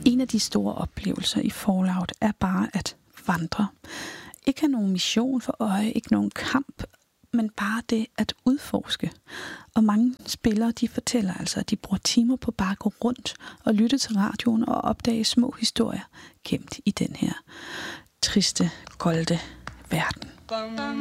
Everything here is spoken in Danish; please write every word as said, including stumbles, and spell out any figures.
En af de store oplevelser i Fallout er bare at vandre. Ikke have nogen mission for øje, ikke nogen kamp, men bare det at udforske. Og mange spillere, de fortæller altså, at de bruger timer på bare at gå rundt og lytte til radioen og opdage små historier gemt i den her triste, kolde verden.